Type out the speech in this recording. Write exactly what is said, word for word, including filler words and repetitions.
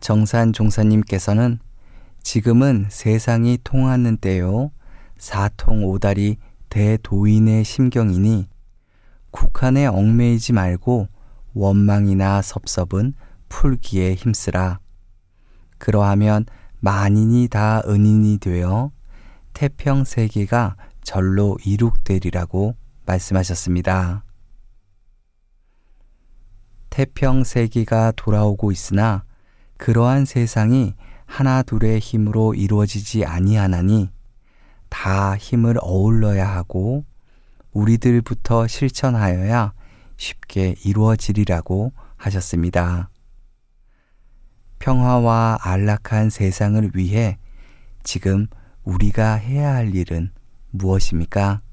정산 종사님께서는 지금은 세상이 통하는 때요. 사통오달이 대도인의 심경이니 국한에 얽매이지 말고 원망이나 섭섭은 풀기에 힘쓰라. 그러하면 만인이 다 은인이 되어 태평세계가 절로 이룩되리라고 말씀하셨습니다. 태평세계가 돌아오고 있으나 그러한 세상이 하나 둘의 힘으로 이루어지지 아니하나니 다 힘을 어울러야 하고 우리들부터 실천하여야 쉽게 이루어지리라고 하셨습니다. 평화와 안락한 세상을 위해 지금 우리가 해야 할 일은 무엇입니까?